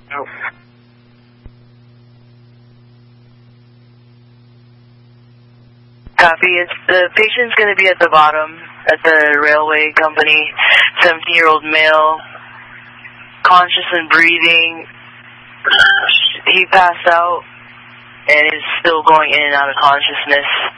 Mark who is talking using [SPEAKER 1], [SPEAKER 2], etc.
[SPEAKER 1] Oh.
[SPEAKER 2] Copy. The patient's going to be at the bottom at the railway company. 17-year-old male, conscious and breathing. He passed out and is still going in and out of consciousness.